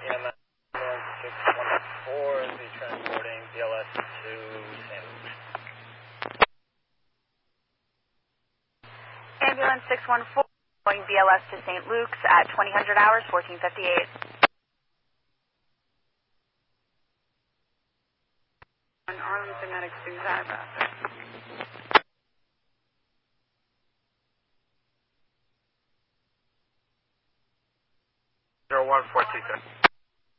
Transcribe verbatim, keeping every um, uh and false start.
M S six one four is be transporting B L S to Saint Luke's. Ambulance six one four going B L S to Saint Luke's at twenty hundred hours, fourteen fifty-eight. On Arlington Medic Suicide Rapid. zero one four two three.